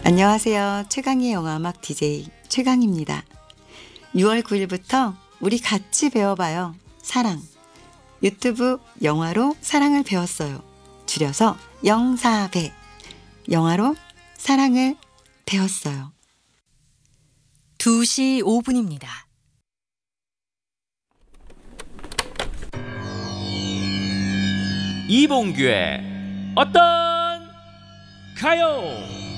안녕하세요. 최강의 영화음악 DJ 최강입니다. 6월 9일부터 우리 같이 배워봐요. 사랑. 유튜브 영화로 사랑을 배웠어요. 줄여서 영사배. 영화로 사랑을 배웠어요. 2시 5분입니다. 이봉규의 어떤 가요?